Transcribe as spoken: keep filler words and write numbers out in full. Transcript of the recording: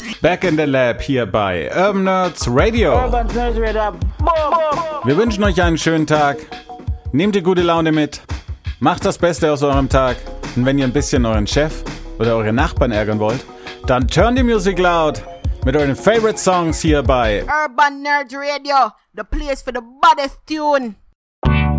Back in the Lab hier bei Urban Nerds Radio. Urban Nerds Radio. Wir wünschen euch einen schönen Tag. Nehmt die gute Laune mit. Macht das Beste aus eurem Tag. Und wenn ihr ein bisschen euren Chef oder eure Nachbarn ärgern wollt, dann turn die Music loud mit euren Favorite Songs hier bei Urban Nerds Radio, the place for the baddest tune.